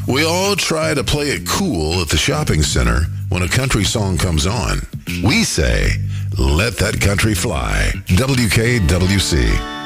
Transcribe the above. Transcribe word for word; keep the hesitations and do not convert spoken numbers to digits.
We all try to play it cool at the shopping center when a country song comes on. We say, let that country fly. W K W C.